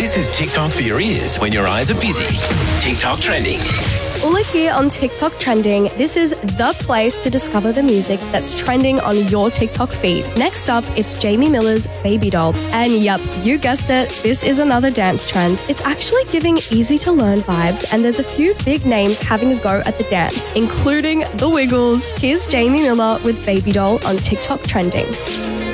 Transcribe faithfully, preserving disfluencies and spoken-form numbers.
This is TikTok for your ears when your eyes are busy. TikTok Trending. Ula here on TikTok Trending. This is the place to discover the music that's trending on your TikTok feed. Next up, it's Jamie Miller's Baby Doll. And yep, you guessed it, this is another dance trend. It's actually giving easy-to-learn vibes, and there's a few big names having a go at the dance, including The Wiggles. Here's Jamie Miller with Baby Doll on TikTok Trending.